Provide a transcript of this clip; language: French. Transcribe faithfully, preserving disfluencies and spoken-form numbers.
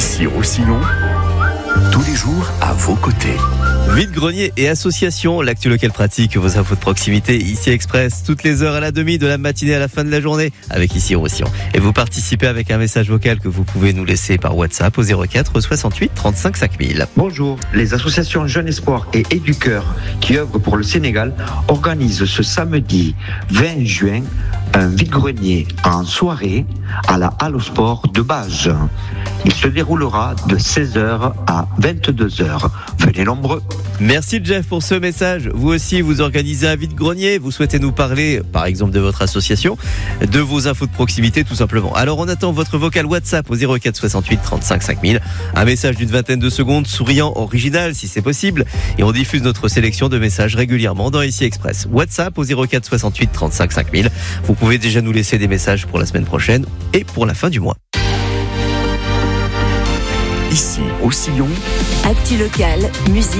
Ici Roussillon, tous les jours à vos côtés. Vide-grenier et association, l'actu locale pratique, vos infos de proximité, ici Express, toutes les heures à la demi, de la matinée à la fin de la journée, avec ici Roussillon. Et vous participez avec un message vocal que vous pouvez nous laisser par WhatsApp au zéro quatre soixante-huit trente-cinq cinq mille. Bonjour, les associations Jeunes Espoir et Éducœur qui œuvrent pour le Sénégal organisent ce samedi vingt juin un vide-grenier en soirée à la Halle au Sport de Bages. Il se déroulera de seize heures à vingt-deux heures. Venez nombreux. Merci Jeff pour ce message. Vous aussi, vous organisez un vide-grenier, vous souhaitez nous parler, par exemple, de votre association, de vos infos de proximité, tout simplement. Alors, on attend votre vocal WhatsApp au zéro quatre soixante-huit trente-cinq cinq mille. Un message d'une vingtaine de secondes, souriant, original, si c'est possible. Et on diffuse notre sélection de messages régulièrement dans Ici Express. WhatsApp au zéro quatre soixante-huit trente-cinq cinq mille. Vous pouvez déjà nous laisser des messages pour la semaine prochaine et pour la fin du mois. Ici Roussillon, Actu locale, musique.